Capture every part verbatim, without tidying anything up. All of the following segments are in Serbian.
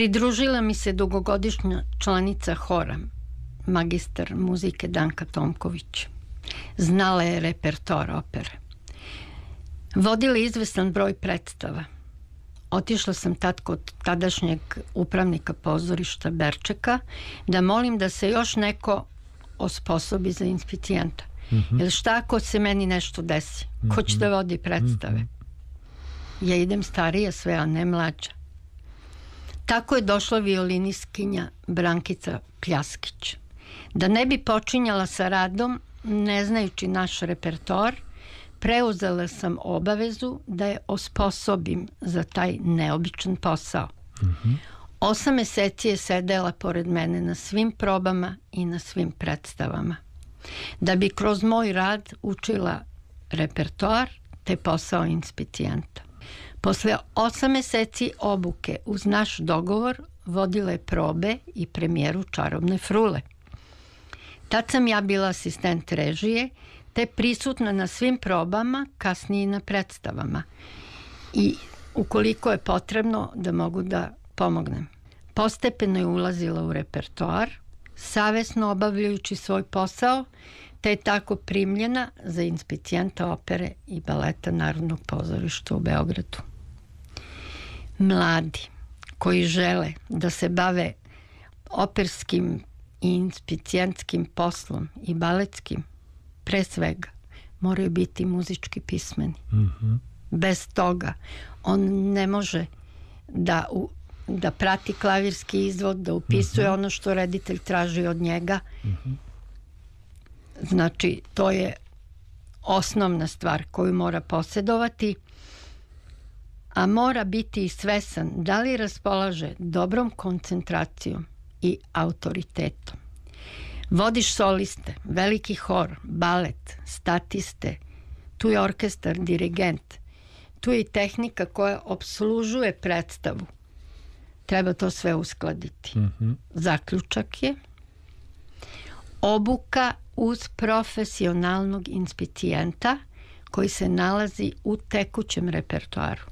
Pridružila mi se dugogodišnja članica hora, magistar muzike Danka Tomković. Znala je repertoar opere. Vodila izvestan broj predstava. Otišla sam tad kod tadašnjeg upravnika pozorišta Berčeka da molim da se još neko osposobi za inspicijenta. Mm-hmm. Jer šta ako se meni nešto desi? Mm-hmm. Ko će da vodi predstave? Mm-hmm. Ja idem starija sve, a ne mlađa. Tako je došla violinistkinja Brankica Pljaskić. Da ne bi počinjala sa radom, ne znajući naš repertoar, preuzela sam obavezu da je osposobim za taj neobičan posao. Mm-hmm. Osam meseci je sedela pored mene na svim probama i na svim predstavama. Da bi kroz moj rad učila repertoar te posao inspicijenta. Posle osam meseci obuke uz naš dogovor vodila je probe i premijeru Čarobne frule. Tad sam ja bila asistent režije, te prisutna na svim probama, kasnije i na predstavama. I ukoliko je potrebno da mogu da pomognem. Postepeno je ulazila u repertoar, savesno obavljajući svoj posao, te je tako primljena za inspicijenta opere i baleta Narodnog pozorišta u Beogradu. Mladi koji žele da se bave operskim i inspicijentskim poslom i baletskim, pre svega, moraju biti muzički pismeni. Mm-hmm. Bez toga on ne može da, u, da prati klavirski izvod, da upisuje mm-hmm. ono što reditelj traži od njega. Mm-hmm. Znači, to je osnovna stvar koju mora posjedovati, a mora biti i svesan da li raspolaže dobrom koncentracijom i autoritetom. Vodiš soliste, veliki hor, balet, statiste, tu je orkestar, dirigent, tu je i tehnika koja obslužuje predstavu. Treba to sve uskladiti. Mm-hmm. Zaključak je obuka uz profesionalnog inspicijenta koji se nalazi u tekućem repertoaru.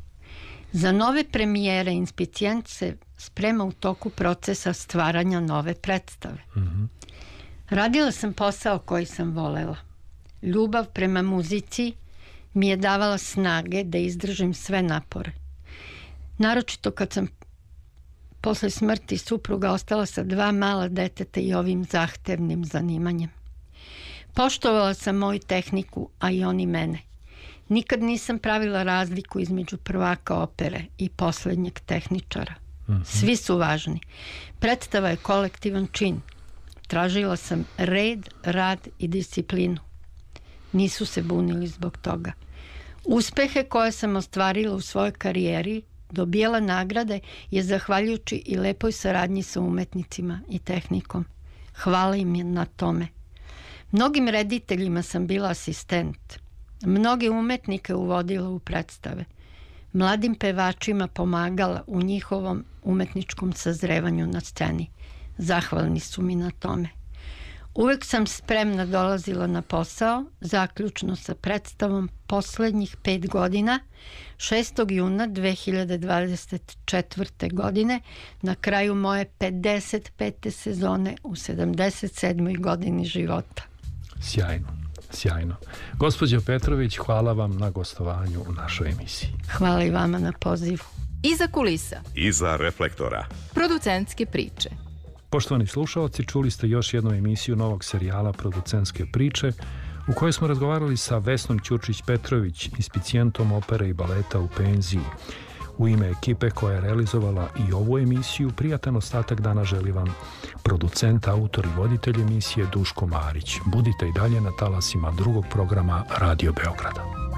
Za nove premijere inspicijent se sprema u toku procesa stvaranja nove predstave. Mm-hmm. Radila sam posao koji sam volela. Ljubav prema muzici mi je davala snage da izdržim sve napore. Naročito kad sam posle smrti supruga ostala sa dva mala deteta i ovim zahtevnim zanimanjem. Poštovala sam moju tehniku, a i oni mene. Nikad nisam pravila razliku između prvaka opere i poslednjeg tehničara. Mm-hmm. Svi su važni. Predstava je kolektivan čin. Tražila sam red, rad i disciplinu. Nisu se bunili zbog toga. Uspehe koje sam ostvarila u svojoj karijeri, dobijala nagrade, je zahvaljujući i lepoj saradnji sa umetnicima i tehnikom. Hvala im na tome. Mnogim rediteljima sam bila asistent. Mnoge umetnike uvodila u predstave. Mladim pevačima pomagala u njihovom umetničkom sazrevanju na sceni. Zahvalni su mi na tome. Uvek sam spremna dolazila na posao, zaključno sa predstavom poslednjih pet godina, šestog juna dve hiljade dvadeset četvrte. godine, na kraju moje pedeset pete sezone u sedamdeset sedmoj godini života. Sjajno, sjajno. Gospođo Petrović, hvala vam na gostovanju u našoj emisiji. Hvala i vama na pozivu. Iza kulisa. Iza reflektora. Producentske priče. Poštovani slušalci, čuli ste još jednu emisiju novog serijala Producentske priče u kojoj smo razgovarali sa Vesnom Ćurčić-Petrović, inspicijentom opere i baleta u penziji. U ime ekipe koja je realizovala i ovu emisiju, prijatan ostatak dana želi vam producent, autor i voditelj emisije Duško Marić. Budite i dalje na talasima drugog programa Radio Beograda.